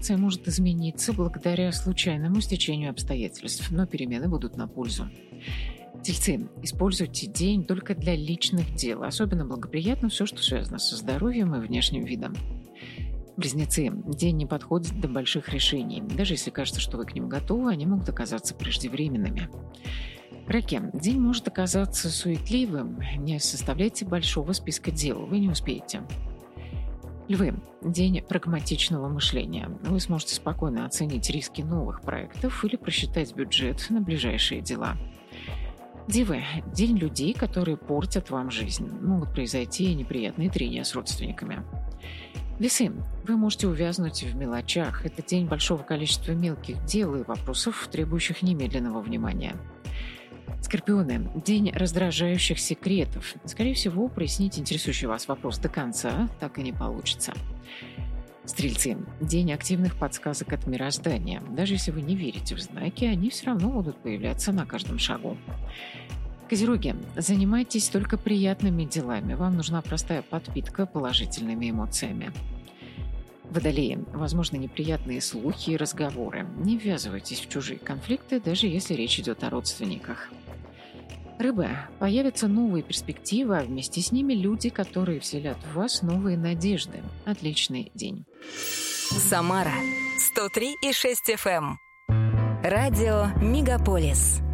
Ситуация может измениться благодаря случайному стечению обстоятельств, но перемены будут на пользу. Тельцы, используйте день только для личных дел. Особенно благоприятно все, что связано со здоровьем и внешним видом. Близнецы, день не подходит для больших решений. Даже если кажется, что вы к ним готовы, они могут оказаться преждевременными. Раки, день может оказаться суетливым. Не составляйте большого списка дел, вы не успеете. Львы, день прагматичного мышления. Вы сможете спокойно оценить риски новых проектов или просчитать бюджет на ближайшие дела. Девы, день людей, которые портят вам жизнь. Могут произойти неприятные трения с родственниками. Весы, вы можете увязнуть в мелочах. Это день большого количества мелких дел и вопросов, требующих немедленного внимания. Скорпионы, день раздражающих секретов. Скорее всего, прояснить интересующий вас вопрос до конца так и не получится. Стрельцы, день активных подсказок от мироздания. Даже если вы не верите в знаки, они все равно будут появляться на каждом шагу. Козероги, занимайтесь только приятными делами. Вам нужна простая подпитка положительными эмоциями. Водолеи, возможно, неприятные слухи и разговоры. Не ввязывайтесь в чужие конфликты, даже если речь идет о родственниках. Рыбы, появятся новые перспективы, а вместе с ними люди, которые вселят в вас новые надежды. Отличный день. Самара 103,6 FM. Радио Мегаполис.